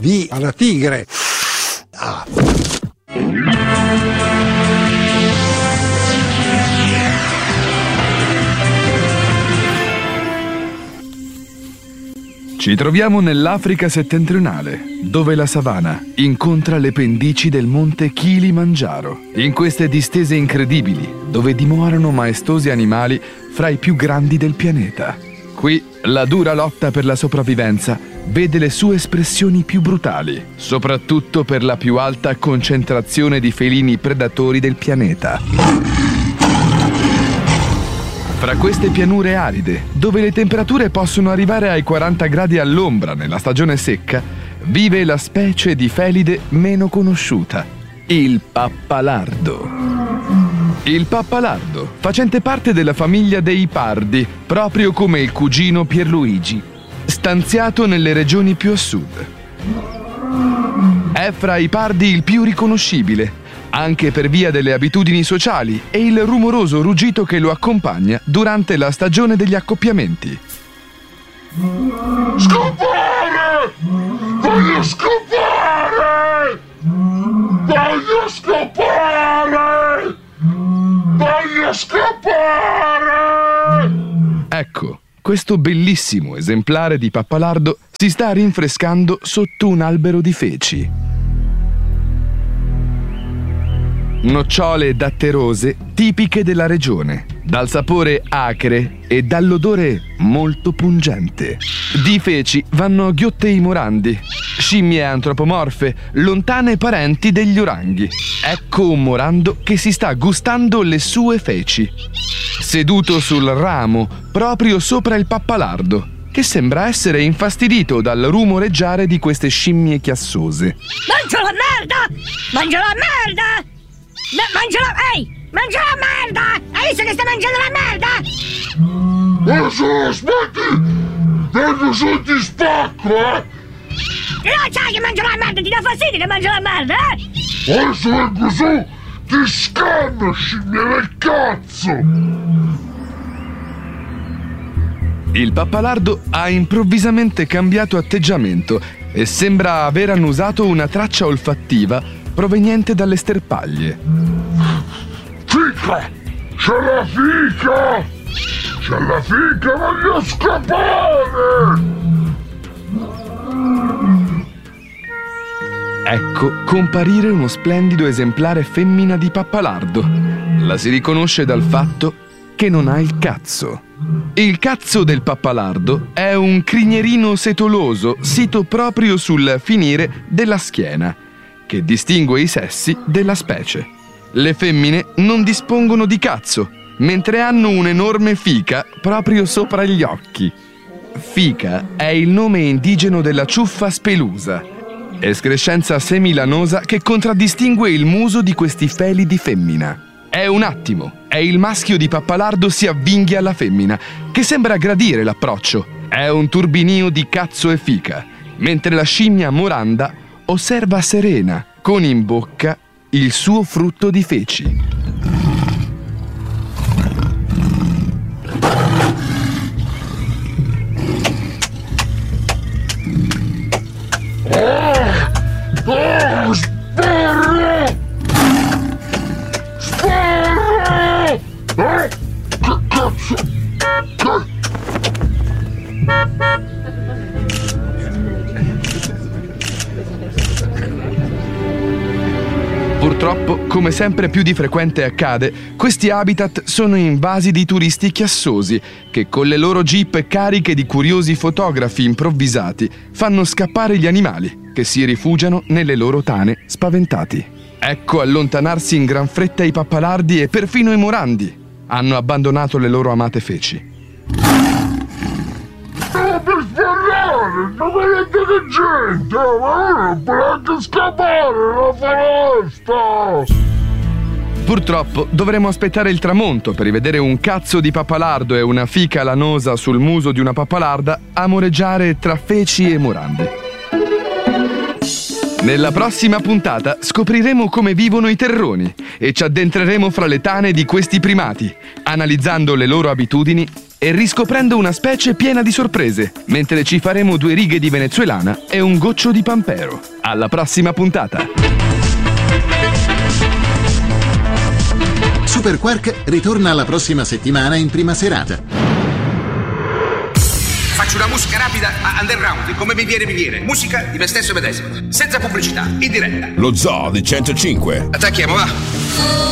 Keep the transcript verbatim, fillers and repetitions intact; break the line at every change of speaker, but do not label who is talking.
Vi alla tigre. Ah.
Ci troviamo nell'Africa settentrionale, dove la savana incontra le pendici del monte Kilimangiaro. In queste distese incredibili, dove dimorano maestosi animali fra i più grandi del pianeta. Qui la dura lotta per la sopravvivenza vede le sue espressioni più brutali, soprattutto per la più alta concentrazione di felini predatori del pianeta. Fra queste pianure aride, dove le temperature possono arrivare ai quaranta gradi all'ombra nella stagione secca, vive la specie di felide meno conosciuta, il pappalardo. Il pappalardo, facente parte della famiglia dei pardi, proprio come il cugino Pierluigi, stanziato nelle regioni più a sud. È fra i pardi il più riconoscibile, anche per via delle abitudini sociali e il rumoroso ruggito che lo accompagna durante la stagione degli accoppiamenti.
Scappare! Voglio scappare! Voglio scappare! Voglio scappare!
Ecco, questo bellissimo esemplare di pappalardo si sta rinfrescando sotto un albero di feci. Nocciole datterose tipiche della regione, dal sapore acre e dall'odore molto pungente. Di feci vanno ghiottei morandi, scimmie antropomorfe, lontane parenti degli oranghi. Ecco un morando che si sta gustando le sue feci, seduto sul ramo proprio sopra il pappalardo, che sembra essere infastidito dal rumoreggiare di queste scimmie chiassose.
Mangio la merda! Mangio la merda! Mangia la... Ehi! Mangia la merda! Hai visto che sta mangiando la merda?
Adesso aspetti! Vengo su e ti spacco, eh!
No, sai che mangio la merda! Ti dà fastidio che mangio la merda, eh?
Adesso vengo su, ti scanno, scimmia del cazzo!
Il pappalardo ha improvvisamente cambiato atteggiamento e sembra aver annusato una traccia olfattiva proveniente dalle sterpaglie.
Fica! C'è la fica! C'è la fica, voglio scappare!
Ecco comparire uno splendido esemplare femmina di pappalardo. La si riconosce dal fatto che non ha il cazzo. Il cazzo del pappalardo è un crignerino setoloso sito proprio sul finire della schiena, che distingue i sessi della specie. Le femmine non dispongono di cazzo, mentre hanno un'enorme fica proprio sopra gli occhi. Fica è il nome indigeno della ciuffa spelusa, escrescenza semilanosa che contraddistingue il muso di questi feli di femmina. È un attimo e il maschio di pappalardo si avvinghia alla femmina, che sembra gradire l'approccio. È un turbinio di cazzo e fica, mentre la scimmia moranda osserva serena, con in bocca il suo frutto di feci.
Oh, oh, sparro! Sparro! Eh, che cazzo? Che...
Purtroppo, come sempre più di frequente accade, questi habitat sono invasi di turisti chiassosi che con le loro jeep cariche di curiosi fotografi improvvisati fanno scappare gli animali che si rifugiano nelle loro tane spaventati. Ecco allontanarsi in gran fretta i pappalardi e perfino i morandi hanno abbandonato le loro amate feci.
Stavo per sparare, non vedete che gente, ma non può anche scappare la foresta!
Purtroppo dovremo aspettare il tramonto per rivedere un cazzo di pappalardo e una fica lanosa sul muso di una pappalarda amoreggiare tra feci e morandi. Nella prossima puntata scopriremo come vivono i terroni e ci addentreremo fra le tane di questi primati, analizzando le loro abitudini e riscoprendo una specie piena di sorprese, mentre ci faremo due righe di venezuelana e un goccio di pampero. Alla prossima puntata!
Super Quark ritorna la prossima settimana in prima serata.
Faccio una musica rapida a underground, come mi viene mi viene. Musica di me stesso medesimo, senza pubblicità, in diretta.
Lo Zoo di centocinque.
Attacchiamo, va!